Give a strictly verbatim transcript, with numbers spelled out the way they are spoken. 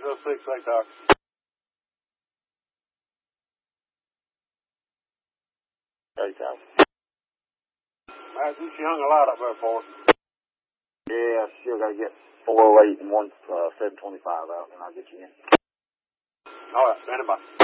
oh six, eight, Doc. Hey, Tom. Matthew, she hung a light up there for us. Yeah, I still got to get four oh eight and one uh, seven twenty-five out, and I'll get you in. All right, stand by.